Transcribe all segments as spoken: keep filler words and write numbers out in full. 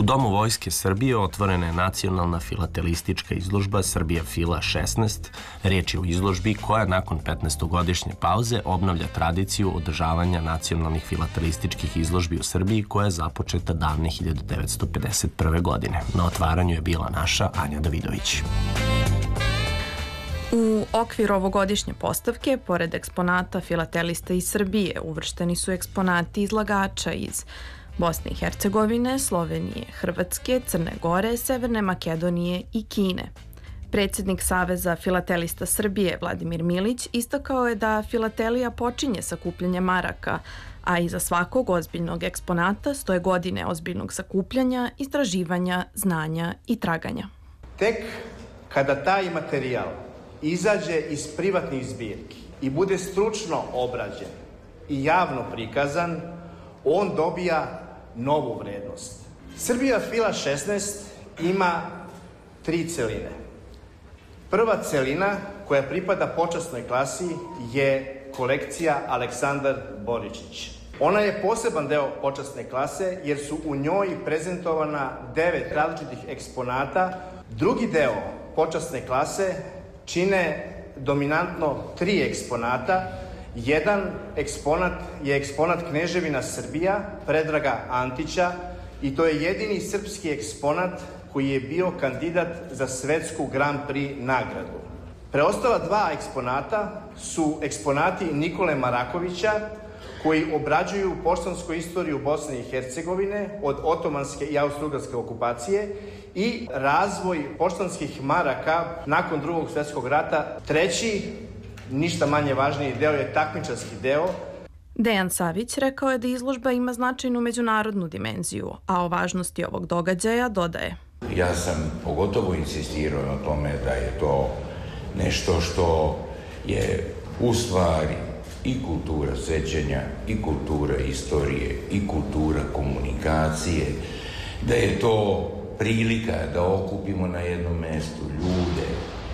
U Domu Vojske Srbije otvorena je nacionalna filatelistička izložba Srbija Fila šesnaest. Riječ je o izložbi koja nakon petnaestogodišnje pauze obnavlja tradiciju održavanja nacionalnih filatelističkih izložbi u Srbiji koja je započeta davne hiljadu devetsto pedeset prve. godine. Na otvaranju je bila naša Anja Davidović. U okviru ovogodišnje postavke, pored eksponata filatelista iz Srbije, uvršteni su eksponati izlagača iz Bosne i Hercegovine, Slovenije, Hrvatske, Crne Gore, Severne Makedonije i Kine. Predsjednik Saveza filatelista Srbije Vladimir Milić istakao je da filatelija počinje sakupljanjem maraka, a iza svakog ozbiljnog eksponata stoje godine ozbiljnog sakupljanja, istraživanja, znanja i traganja. Tek kada taj materijal izađe iz privatnih zbirki i bude stručno obrađen i javno prikazan, on dobija novu vrednost. Srbija Fila šesnaest ima tri celine. Prva celina, koja pripada počasnoj klasi, je kolekcija Aleksandar Boričić. Ona je poseban deo počasne klase jer su u njoj prezentovana devet različitih eksponata. Drugi deo počasne klase čine dominantno tri eksponata. Jedan eksponat je eksponat Kneževina Srbija, Predraga Antića, i to je jedini srpski eksponat koji je bio kandidat za svetsku Grand Prix nagradu. Preostala dva eksponata su eksponati Nikole Marakovića, koji obrađuju poštansku istoriju Bosne i Hercegovine od otomanske i austro-ugarske okupacije i razvoj poštanskih maraka nakon Drugog svjetskog rata. Treći, ništa manje važniji deo, je takmičarski deo. Dejan Savić rekao je da izložba ima značajnu međunarodnu dimenziju, a o važnosti ovog događaja dodaje: Ja sam pogotovo insistirao na tome da je to nešto što je u stvari i kultura sećanja, i kultura istorije, i kultura komunikacije, da je to prilika da okupimo na jednom mjestu ljude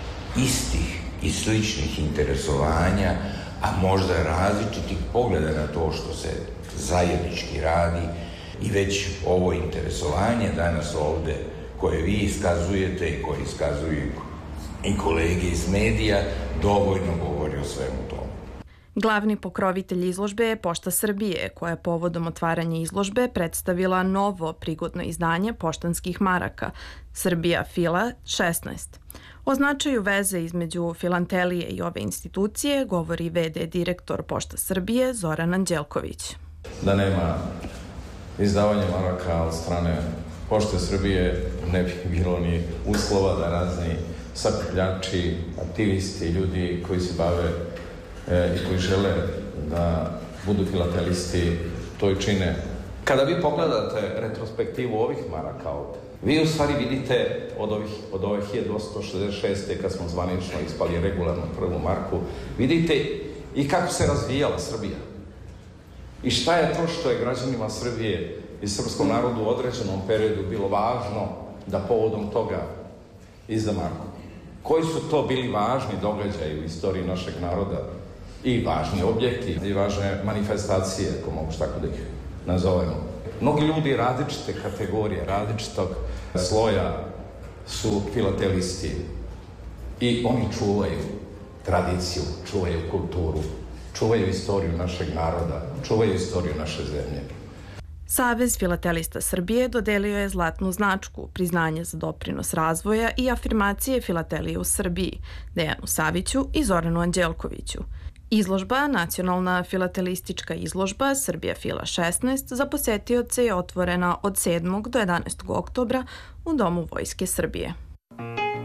istih i sličnih interesovanja, a možda različitih pogleda na to što se zajednički radi, i već ovo interesovanje danas ovde koje vi iskazujete i koje iskazuju i kolege iz medija dovoljno govori o svemu tomu. Glavni pokrovitelj izložbe je Pošta Srbije, koja je povodom otvaranja izložbe predstavila novo prigodno izdanje poštanskih maraka Srbija Fila šesnaest. O značaju veze između filantelije i ove institucije govori ve de direktor Pošta Srbije Zoran Anđelković. Da nema izdavanja maraka od strane Pošte Srbije, ne bi bilo ni uslova da razni sakupljači, aktivisti, ljudi koji se bave e, i koji žele da budu filatelisti, to i čine. Kada vi pogledate retrospektivu ovih maraka ovde, vi u stvari vidite od, ovih, od ove hiljadu osamsto šezdeset šeste. kad smo zvanično ispali regularnu prvu marku, vidite i kako se razvijala Srbija. I šta je to što je građanima Srbije i srpskom narodu u određenom periodu bilo važno da povodom toga izda marku. Koji su to bili važni događaji u istoriji našeg naroda i važni objekti i važne manifestacije, ako mogu tako da ih nazovemo. Mnogi ljudi različite kategorije, različitog sloja su filatelisti i oni čuvaju tradiciju, čuvaju kulturu, čuvaju istoriju našeg naroda, čuvaju istoriju naše zemlje. Savez filatelista Srbije dodelio je zlatnu značku, priznanje za doprinos razvoja i afirmacije filatelije u Srbiji, Dejanu Saviću i Zoranu Anđelkoviću. Izložba, nacionalna filatelistička izložba Srbija Fila šesnaest, za posetioce je otvorena od sedmog do jedanaestog oktobra u Domu Vojske Srbije.